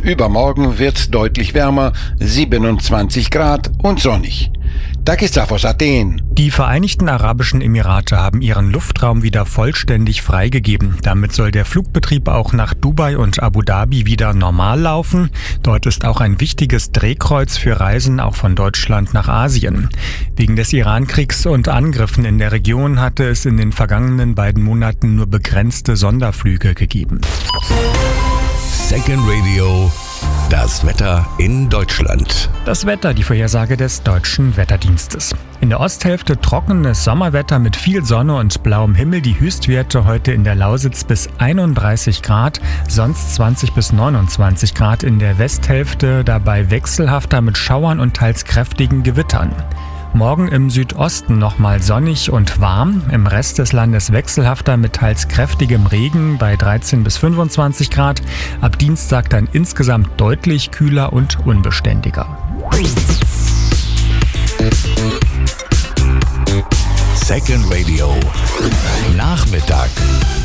Übermorgen wird's deutlich wärmer, 27 Grad und sonnig. Takisaf aus Athen. Die Vereinigten Arabischen Emirate haben ihren Luftraum wieder vollständig freigegeben. Damit soll der Flugbetrieb auch nach Dubai und Abu Dhabi wieder normal laufen. Dort ist auch ein wichtiges Drehkreuz für Reisen auch von Deutschland nach Asien. Wegen des Irankriegs und Angriffen in der Region hatte es in den vergangenen beiden Monaten nur begrenzte Sonderflüge gegeben. Second Radio, das Wetter in Deutschland. Das Wetter, die Vorhersage des Deutschen Wetterdienstes. In der Osthälfte trockenes Sommerwetter mit viel Sonne und blauem Himmel. Die Höchstwerte heute in der Lausitz bis 31 Grad, sonst 20 bis 29 Grad in der Westhälfte, dabei wechselhafter mit Schauern und teils kräftigen Gewittern. Morgen im Südosten nochmal sonnig und warm, im Rest des Landes wechselhafter mit teils kräftigem Regen bei 13 bis 25 Grad. Ab Dienstag dann insgesamt deutlich kühler und unbeständiger. Second Radio, Nachmittag.